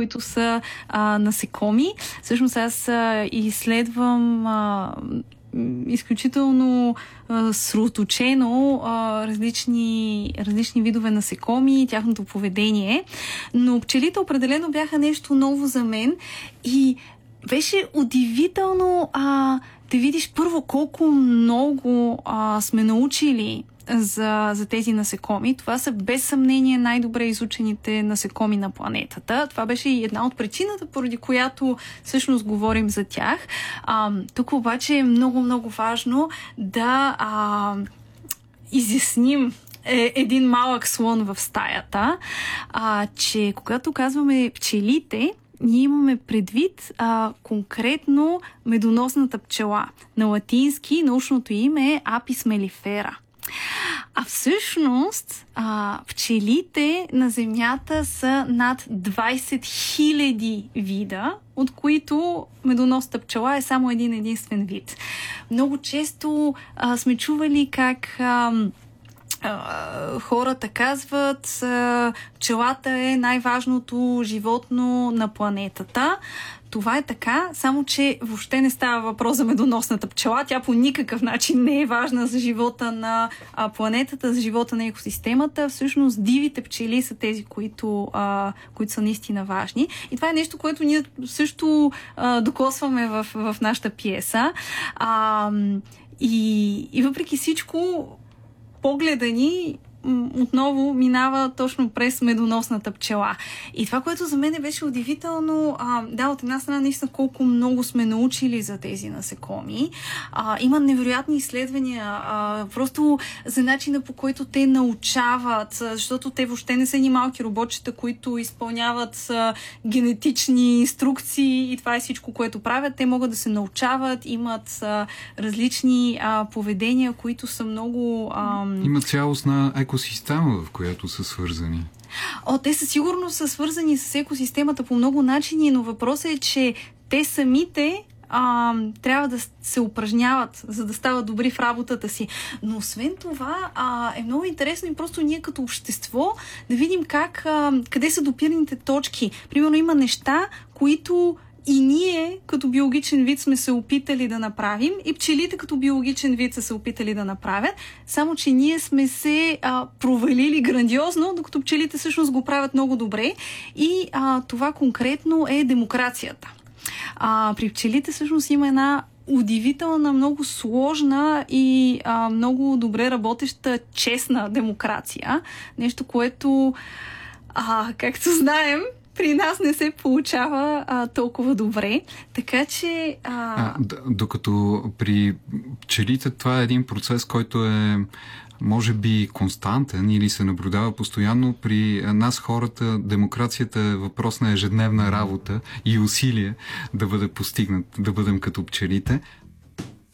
които са насекоми. Всъщност аз изследвам изключително сроточено различни видове насекоми и тяхното поведение. Но пчелите определено бяха нещо ново за мен и беше удивително да видиш първо колко много сме научили за тези насекоми. Това са без съмнение най-добре изучените насекоми на планетата. Това беше и една от причината, поради която всъщност говорим за тях. Тук обаче е много важно да изясним един малък слон в стаята, че когато казваме пчелите, ние имаме предвид конкретно медоносната пчела. На латински научното име е Apis mellifera. А всъщност пчелите на Земята са над 20 000 вида, от които медоносната пчела е само един единствен вид. Много често сме чували как хората казват, пчелата е най-важното животно на планетата. Това е така, само че въобще не става въпрос за медоносната пчела. Тя по никакъв начин не е важна за живота на планетата, за живота на екосистемата. Всъщност дивите пчели са тези, които са наистина важни. И това е нещо, което ние също докосваме в нашата пиеса. И въпреки всичко, погледа ни отново минава точно през медоносната пчела. И това, което за мен беше удивително, от една страна наистина колко много сме научили за тези насекоми. Има невероятни изследвания просто за начина, по който те научават, защото те въобще не са ни малки роботчета, които изпълняват генетични инструкции и това е всичко, което правят. Те могат да се научават, имат различни поведения, които са много... Има цялостна екосистема, в която са свързани. Те със сигурност са свързани с екосистемата по много начини, но въпросът е, че те самите трябва да се упражняват, за да стават добри в работата си. Но освен това е много интересно и просто ние като общество да видим къде са допирните точки. Примерно има неща, които и ние като биологичен вид сме се опитали да направим и пчелите като биологичен вид са се опитали да направят, само че ние сме се провалили грандиозно, докато пчелите всъщност го правят много добре и това конкретно е демокрацията. При пчелите всъщност има една удивителна, много сложна и много добре работеща честна демокрация. Нещо, което както знаем, при нас не се получава толкова добре. Така че... Докато при пчелите това е един процес, който е може би константен или се наблюдава постоянно. При нас хората демокрацията е въпрос на ежедневна работа и усилие да бъде постигнат, да бъдем като пчелите.